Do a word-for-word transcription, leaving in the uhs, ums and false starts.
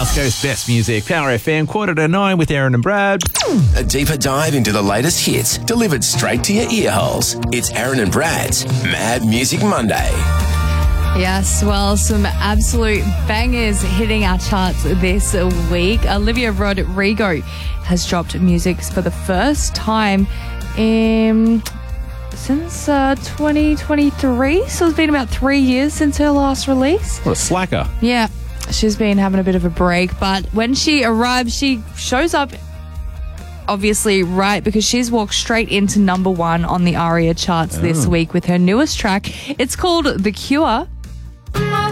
West Coast Best Music, Power F M, quarter to nine with Aaron and Brad. A deeper dive into the latest hits delivered straight to your ear holes. It's Aaron and Brad's Mad Music Monday. Yes, well, some absolute bangers hitting our charts this week. Olivia Rodrigo has dropped music for the first time in since uh, twenty twenty-three. So it's been about three years since her last release. What a slacker. Yeah, she's been having a bit of a break. But when she arrives, she shows up obviously right because she's walked straight into number one on the ARIA charts this Oh. week with her newest track. It's called The Cure.